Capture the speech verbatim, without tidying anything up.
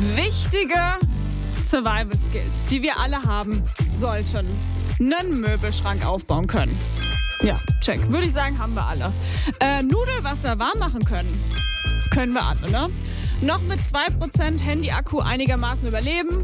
Wichtige Survival Skills, die wir alle haben sollten. Einen Möbelschrank aufbauen können. Ja, check. Würde ich sagen, haben wir alle. Äh, Nudelwasser warm machen können. Können wir alle, ne? Noch mit zwei Prozent Handy-Akku einigermaßen überleben.